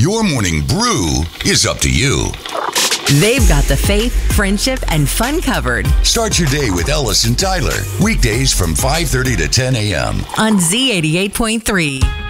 your morning brew is up to you. They've got the faith, friendship, and fun covered. Start your day with Ellis and Tyler. Weekdays from 5:30 to 10 a.m. on Z88.3.